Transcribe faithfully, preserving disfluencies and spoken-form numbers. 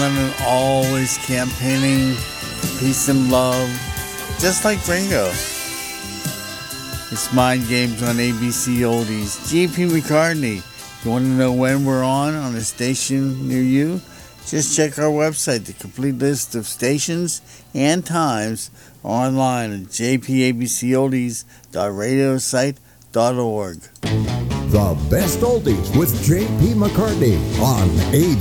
Lennon always campaigning for peace and love, just like Ringo. It's Mind Games on A B C Oldies. J P McCartney. If you want to know when we're on on a station near you, just check our website. The complete list of stations and times are online at j p a b c oldies dot radiosite dot org. The best oldies with J P McCartney on A